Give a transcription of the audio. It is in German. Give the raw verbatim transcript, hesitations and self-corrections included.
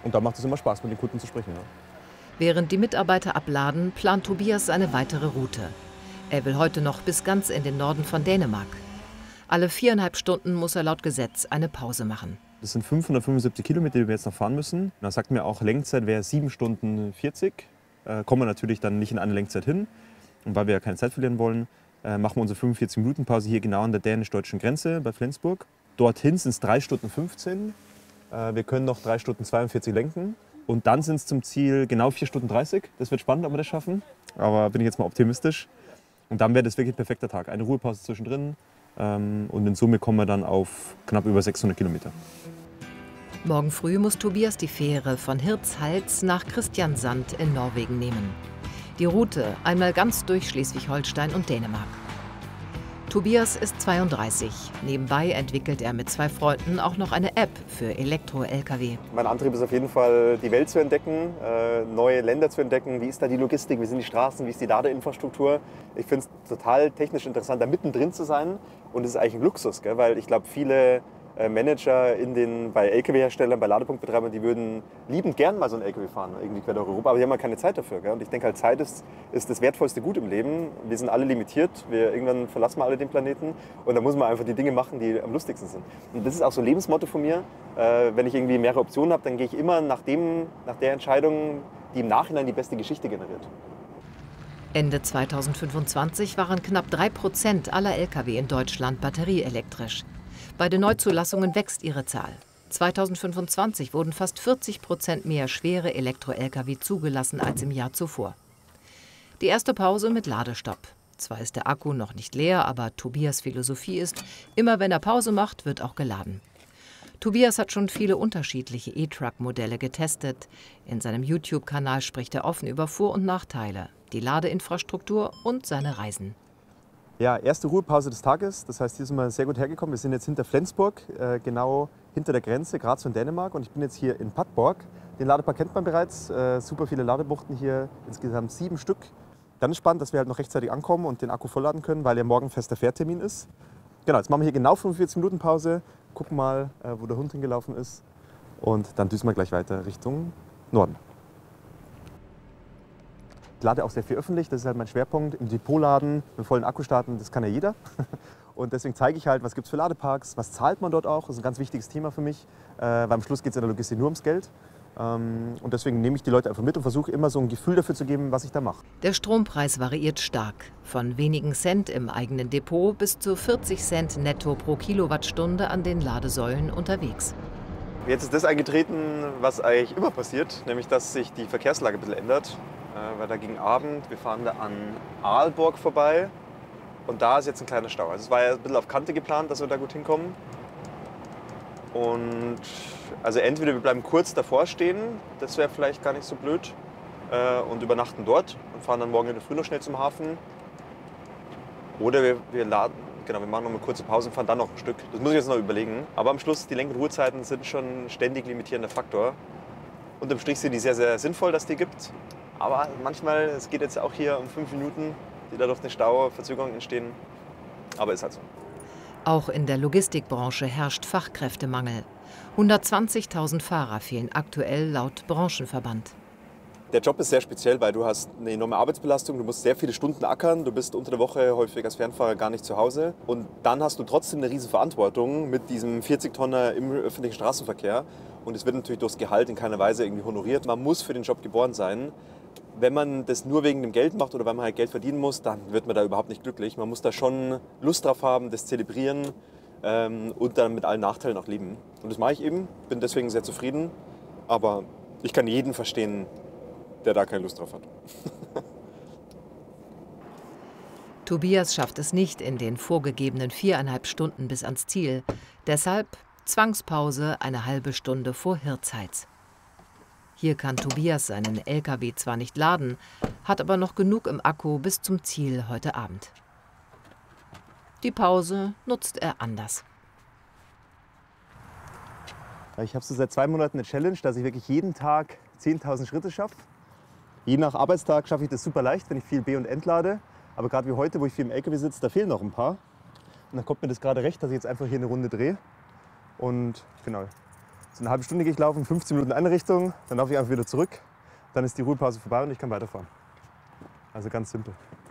Und da macht es immer Spaß, mit den Kunden zu sprechen. Ja. Während die Mitarbeiter abladen, plant Tobias eine weitere Route. Er will heute noch bis ganz in den Norden von Dänemark. Alle viereinhalb Stunden muss er laut Gesetz eine Pause machen. Das sind fünfhundertfünfundsiebzig Kilometer, die wir jetzt noch fahren müssen. Da sagt mir auch, Lenkzeit wäre sieben Stunden vierzig. Äh, kommen wir natürlich dann nicht in eine Lenkzeit hin. Und weil wir ja keine Zeit verlieren wollen, äh, machen wir unsere fünfundvierzig Minuten Pause hier genau an der dänisch-deutschen Grenze bei Flensburg. Dorthin sind es drei Stunden fünfzehn. Äh, wir können noch drei Stunden zweiundvierzig lenken. Und dann sind es zum Ziel genau vier Stunden dreißig. Das wird spannend, ob wir das schaffen. Aber bin ich jetzt mal optimistisch. Und dann wäre das wirklich ein perfekter Tag. Eine Ruhepause zwischendrin. Ähm, und in Summe kommen wir dann auf knapp über sechshundert Kilometer. Morgen früh muss Tobias die Fähre von Hirtshals nach Kristiansand in Norwegen nehmen. Die Route einmal ganz durch Schleswig-Holstein und Dänemark. Tobias ist zweiunddreißig. Nebenbei entwickelt er mit zwei Freunden auch noch eine App für Elektro-L K W. Mein Antrieb ist auf jeden Fall, die Welt zu entdecken, äh, neue Länder zu entdecken. Wie ist da die Logistik, wie sind die Straßen, wie ist die Ladeinfrastruktur? Ich finde es total technisch interessant, da mittendrin zu sein. Und es ist eigentlich ein Luxus, gell? Weil ich glaube, viele Manager in den, bei L K W-Herstellern, bei Ladepunktbetreibern, die würden liebend gern mal so ein L K W fahren, irgendwie quer durch Europa, aber die haben halt keine Zeit dafür. Gell? Und ich denke halt, Zeit ist, ist das wertvollste Gut im Leben. Wir sind alle limitiert, wir, irgendwann verlassen wir alle den Planeten und da muss man einfach die Dinge machen, die am lustigsten sind. Und das ist auch so ein Lebensmotto von mir. Äh, wenn ich irgendwie mehrere Optionen habe, dann gehe ich immer nach, dem, nach der Entscheidung, die im Nachhinein die beste Geschichte generiert. Ende zweitausendfünfundzwanzig waren knapp drei Prozent aller L K W in Deutschland batterieelektrisch. Bei den Neuzulassungen wächst ihre Zahl. zweitausendfünfundzwanzig wurden fast vierzig Prozent mehr schwere Elektro-L K W zugelassen als im Jahr zuvor. Die erste Pause mit Ladestopp. Zwar ist der Akku noch nicht leer, aber Tobias' Philosophie ist, immer wenn er Pause macht, wird auch geladen. Tobias hat schon viele unterschiedliche E-Truck-Modelle getestet. In seinem YouTube-Kanal spricht er offen über Vor- und Nachteile, die Ladeinfrastruktur und seine Reisen. Ja, erste Ruhepause des Tages, das heißt, hier sind wir sehr gut hergekommen. Wir sind jetzt hinter Flensburg, äh, genau hinter der Grenze, gerade zu Dänemark. Und ich bin jetzt hier in Padborg. Den Ladepark kennt man bereits, äh, super viele Ladebuchten hier, insgesamt sieben Stück. Dann ist spannend, dass wir halt noch rechtzeitig ankommen und den Akku vollladen können, weil ja morgen fester Fährtermin ist. Genau, jetzt machen wir hier genau fünfundvierzig Minuten Pause, gucken mal, äh, wo der Hund hingelaufen ist und dann düsen wir gleich weiter Richtung Norden. Ich lade auch sehr viel öffentlich, das ist halt mein Schwerpunkt. Im Depot laden, mit vollen Akku starten, das kann ja jeder. Und deswegen zeige ich halt, was gibt es für Ladeparks, was zahlt man dort auch. Das ist ein ganz wichtiges Thema für mich, äh, weil am Schluss geht es in der Logistik nur ums Geld. Ähm, und deswegen nehme ich die Leute einfach mit und versuche immer so ein Gefühl dafür zu geben, was ich da mache. Der Strompreis variiert stark. Von wenigen Cent im eigenen Depot bis zu vierzig Cent netto pro Kilowattstunde an den Ladesäulen unterwegs. Jetzt ist das eingetreten, was eigentlich immer passiert, nämlich dass sich die Verkehrslage ein bisschen ändert. Weil da gegen Abend, wir fahren da an Aalborg vorbei und da ist jetzt ein kleiner Stau. Also es war ja ein bisschen auf Kante geplant, dass wir da gut hinkommen. Und also entweder wir bleiben kurz davor stehen, das wäre vielleicht gar nicht so blöd, äh, und übernachten dort und fahren dann morgen in der Früh noch schnell zum Hafen. Oder wir, wir laden, genau, wir machen noch eine kurze Pause und fahren dann noch ein Stück. Das muss ich jetzt noch überlegen. Aber am Schluss, die Lenk- und Ruhezeiten sind schon ständig limitierender Faktor. Unterm Strich sind die sehr, sehr sinnvoll, dass die gibt. Aber manchmal, es geht jetzt auch hier um fünf Minuten, die dadurch eine Stauverzögerung entstehen. Aber ist halt so. Auch in der Logistikbranche herrscht Fachkräftemangel. hundertzwanzigtausend Fahrer fehlen aktuell laut Branchenverband. Der Job ist sehr speziell, weil du hast eine enorme Arbeitsbelastung, du musst sehr viele Stunden ackern, du bist unter der Woche häufig als Fernfahrer gar nicht zu Hause. Und dann hast du trotzdem eine riesen Verantwortung mit diesem vierzig Tonner im öffentlichen Straßenverkehr. Und es wird natürlich durchs Gehalt in keiner Weise irgendwie honoriert. Man muss für den Job geboren sein. Wenn man das nur wegen dem Geld macht oder weil man halt Geld verdienen muss, dann wird man da überhaupt nicht glücklich. Man muss da schon Lust drauf haben, das zelebrieren ähm, und dann mit allen Nachteilen auch leben. Und das mache ich eben, bin deswegen sehr zufrieden. Aber ich kann jeden verstehen, der da keine Lust drauf hat. Tobias schafft es nicht in den vorgegebenen viereinhalb Stunden bis ans Ziel. Deshalb Zwangspause eine halbe Stunde vor Hirtshals. Hier kann Tobias seinen L K W zwar nicht laden, hat aber noch genug im Akku bis zum Ziel heute Abend. Die Pause nutzt er anders. Ich habe so seit zwei Monaten eine Challenge, dass ich wirklich jeden Tag zehntausend Schritte schaffe. Je nach Arbeitstag schaffe ich das super leicht, wenn ich viel B- und entlade. Aber gerade wie heute, wo ich viel im L K W sitze, da fehlen noch ein paar. Und dann kommt mir das gerade recht, dass ich jetzt einfach hier eine Runde drehe. Und genau, So eine halbe Stunde gehe ich laufen, fünfzehn Minuten in eine Richtung, dann laufe ich einfach wieder zurück. Dann ist die Ruhepause vorbei und ich kann weiterfahren. Also ganz simpel.